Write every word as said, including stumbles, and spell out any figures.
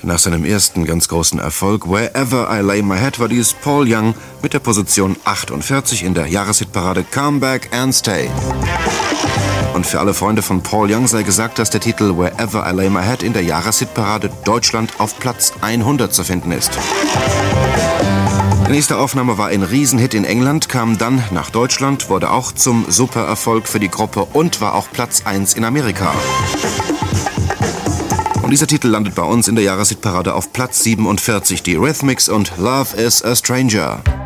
Nach seinem ersten ganz großen Erfolg Wherever I Lay My Head war dies Paul Young mit der Position achtundvierzig in der Jahreshitparade Come Back and Stay. Und für alle Freunde von Paul Young sei gesagt, dass der Titel Wherever I Lay My Head in der Jahreshitparade Deutschland auf Platz hundert zu finden ist. Die nächste Aufnahme war ein Riesenhit in England, kam dann nach Deutschland, wurde auch zum Supererfolg für die Gruppe und war auch Platz eins in Amerika. Und dieser Titel landet bei uns in der Jahreshitparade auf Platz siebenundvierzig, die Rhythmics und Love is a Stranger.